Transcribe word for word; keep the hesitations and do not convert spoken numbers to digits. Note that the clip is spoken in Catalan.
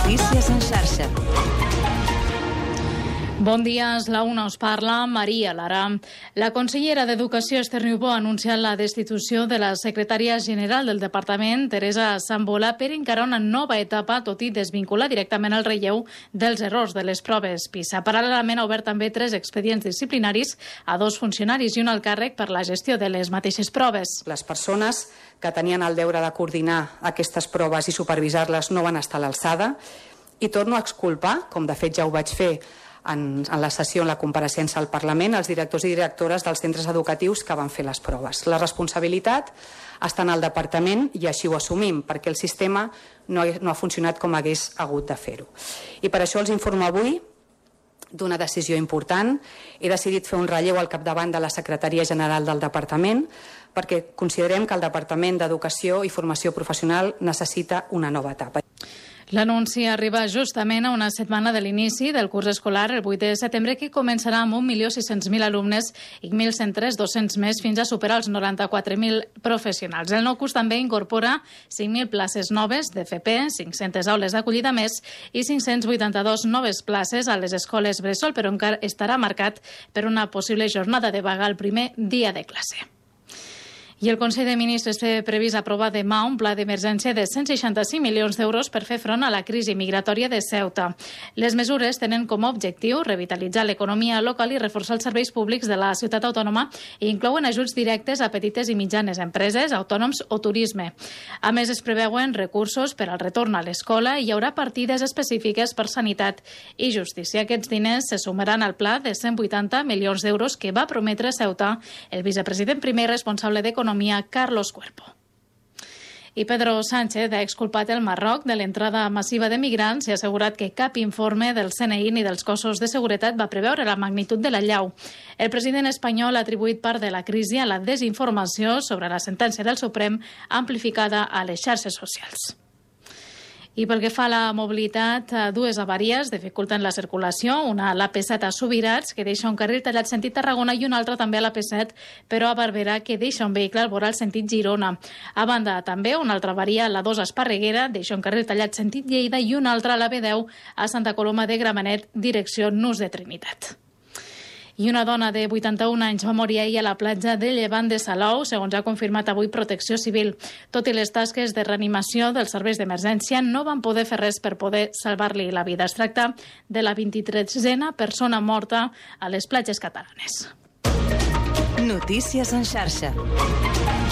Notícies en xarxa. Bon dia, és la una, us parla Maria Lara. La consellera d'Educació, Esther Niubó, ha anunciat la destitució de la secretària general del departament, Teresa Sambola, per encarar una nova etapa, tot i desvincular directament el relleu dels errors de les proves PISA. Paral·lelament ha obert també tres expedients disciplinaris a dos funcionaris i un al càrrec per la gestió de les mateixes proves. Les persones que tenien el deure de coordinar aquestes proves i supervisar-les no van estar a l'alçada i torno a exculpar, com de fet ja ho vaig fer En, en la sessió, en la compareixença al Parlament, els directors i directores dels centres educatius que van fer les proves. La responsabilitat està en el departament i així ho assumim, perquè el sistema no ha, no ha funcionat com hagués hagut de fer-ho. I per això els informo avui d'una decisió important. He decidit fer un relleu al capdavant de la Secretaria General del Departament perquè considerem que el Departament d'Educació i Formació Professional necessita una nova etapa. L'anunci arriba justament a una setmana de l'inici del curs escolar, el vuit de setembre, que començarà amb un milió sis-cents mil alumnes i mil cent tres docents més fins a superar els noranta-quatre mil professionals. El nou curs també incorpora cinc mil places noves d'F P, cinc-centes aules d'acollida més i cinc-cents vuitanta-dos noves places a les escoles bressol, però encara estarà marcat per una possible jornada de vaga el primer dia de classe. I el Consell de Ministres té previst aprovar demà un pla d'emergència de cent seixanta-cinc milions d'euros per fer front a la crisi migratòria de Ceuta. Les mesures tenen com a objectiu revitalitzar l'economia local i reforçar els serveis públics de la ciutat autònoma i inclouen ajuts directes a petites i mitjanes empreses, autònoms o turisme. A més, es preveuen recursos per al retorn a l'escola i hi haurà partides específiques per sanitat i justícia. Aquests diners se sumaran al pla de cent vuitanta milions d'euros que va prometre Ceuta el vicepresident primer i responsable d'Economia Carlos Cuerpo. I Pedro Sánchez ha exculpat el Marroc de l'entrada massiva de migrants i ha assegurat que cap informe del C N I ni dels cossos de seguretat va preveure la magnitud de l'allau. El president espanyol ha atribuït part de la crisi a la desinformació sobre la sentència del Suprem amplificada a les xarxes socials. I pel que fa a la mobilitat, dues avaries dificulten la circulació, una a l'A P set a Subirats, que deixa un carril tallat sentit Tarragona, i una altra també a l'A P set, però a Barberà, que deixa un vehicle al voral sentit Girona. A banda, també una altra avaria a l'A dos a Esparreguera, deixa un carril tallat sentit Lleida, i una altra a l'A B deu a Santa Coloma de Gramenet, direcció Nus de Trinitat. I una dona de vuitanta-un anys va morir ahir a la platja de Llevant de Salou, segons ha confirmat avui Protecció Civil. Tot i les tasques de reanimació dels serveis d'emergència, no van poder fer res per poder salvar-li la vida. Es tracta de la vint-i-tresena persona morta a les platges catalanes. Notícies en xarxa.